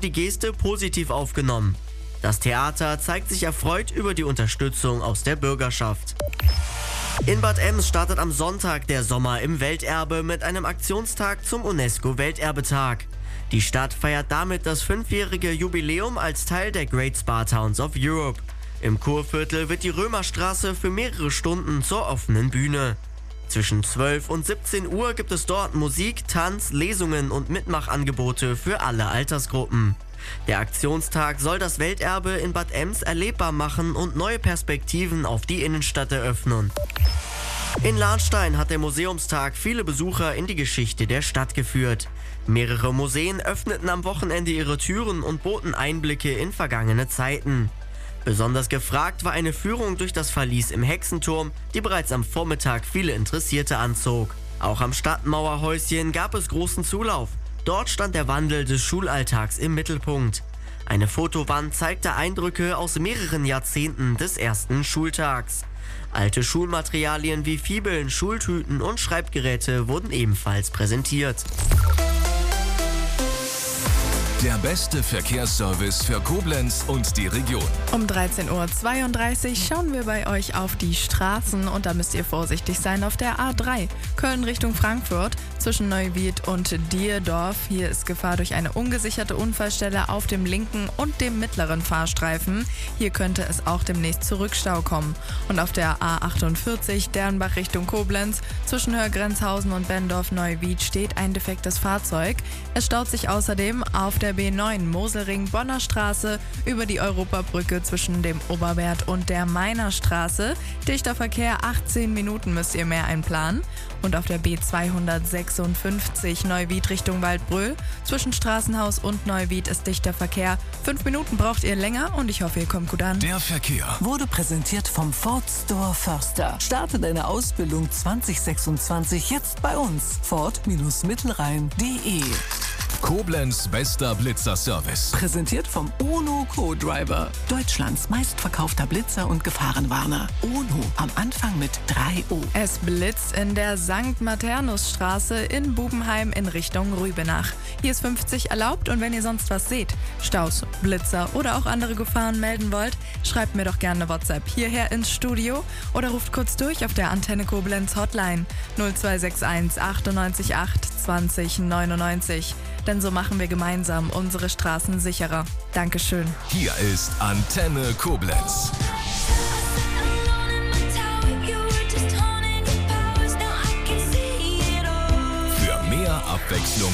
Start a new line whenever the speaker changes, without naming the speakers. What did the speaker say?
die Geste positiv aufgenommen. Das Theater zeigt sich erfreut über die Unterstützung aus der Bürgerschaft. In Bad Ems startet am Sonntag der Sommer im Welterbe mit einem Aktionstag zum UNESCO-Welterbetag. Die Stadt feiert damit das 5-jährige Jubiläum als Teil der Great Spa Towns of Europe. Im Kurviertel wird die Römerstraße für mehrere Stunden zur offenen Bühne. Zwischen 12 und 17 Uhr gibt es dort Musik, Tanz, Lesungen und Mitmachangebote für alle Altersgruppen. Der Aktionstag soll das Welterbe in Bad Ems erlebbar machen und neue Perspektiven auf die Innenstadt eröffnen. In Lahnstein hat der Museumstag viele Besucher in die Geschichte der Stadt geführt. Mehrere Museen öffneten am Wochenende ihre Türen und boten Einblicke in vergangene Zeiten. Besonders gefragt war eine Führung durch das Verlies im Hexenturm, die bereits am Vormittag viele Interessierte anzog. Auch am Stadtmauerhäuschen gab es großen Zulauf. Dort stand der Wandel des Schulalltags im Mittelpunkt. Eine Fotowand zeigte Eindrücke aus mehreren Jahrzehnten des ersten Schultags. Alte Schulmaterialien wie Fibeln, Schultüten und Schreibgeräte wurden ebenfalls präsentiert.
Der beste Verkehrsservice für Koblenz und die Region.
Um 13:32 Uhr schauen wir bei euch auf die Straßen und da müsst ihr vorsichtig sein auf der A3 Köln Richtung Frankfurt zwischen Neuwied und Dierdorf. Hier ist Gefahr durch eine ungesicherte Unfallstelle auf dem linken und dem mittleren Fahrstreifen. Hier könnte es auch demnächst zu Rückstau kommen. Und auf der A48 Dernbach Richtung Koblenz zwischen Hörgrenzhausen und Bendorf-Neuwied steht ein defektes Fahrzeug. Es staut sich außerdem auf der B9 Moselring Bonner Straße über die Europabrücke zwischen dem Oberwert und der Mainer Straße. Dichter Verkehr, 18 Minuten müsst ihr mehr einplanen. Und auf der B256 Neuwied Richtung Waldbröl zwischen Straßenhaus und Neuwied ist dichter Verkehr. 5 Minuten braucht ihr länger und ich hoffe, ihr kommt gut an.
Der Verkehr
wurde präsentiert vom Ford Store Förster. Starte deine Ausbildung 2026 jetzt bei uns. Ford-Mittelrhein.de.
Koblenz bester Blitzer-Service.
Präsentiert vom UNO Co-Driver. Deutschlands meistverkaufter Blitzer und Gefahrenwarner. UNO am Anfang mit 3O.
Es blitzt in der St. Maternusstraße in Bubenheim in Richtung Rübenach. Hier ist 50 erlaubt und wenn ihr sonst was seht, Staus, Blitzer oder auch andere Gefahren melden wollt, schreibt mir doch gerne eine WhatsApp hierher ins Studio oder ruft kurz durch auf der Antenne Koblenz Hotline 0261 98 8 20 99. Denn so machen wir gemeinsam unsere Straßen sicherer. Dankeschön.
Hier ist Antenne Koblenz. Für mehr Abwechslung